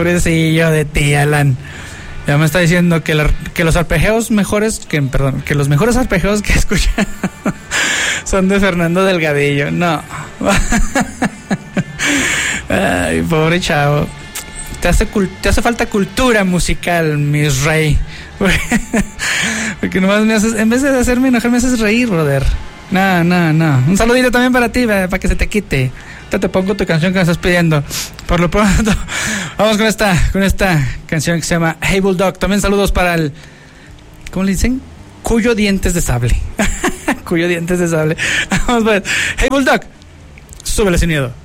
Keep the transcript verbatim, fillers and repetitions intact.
Pobrecillo de ti, Alan. Ya me está diciendo que, la, que los arpegios mejores, que perdón, que los mejores arpegios que escucha son de Fernando Delgadillo. No. Ay, pobre chavo. Te hace, te hace falta cultura musical, mi rey. Porque nomás me haces, en vez de hacerme enojar, me haces reír, brother. No, no, no. Un saludito también para ti, para que se te quite. Ahorita te pongo tu canción que me estás pidiendo. Por lo pronto, vamos con esta, con esta canción que se llama Hey Bulldog. También saludos para el, ¿cómo le dicen? Cuyo dientes de sable. Cuyo dientes de sable. Vamos pues. Hey Bulldog, súbele sin miedo.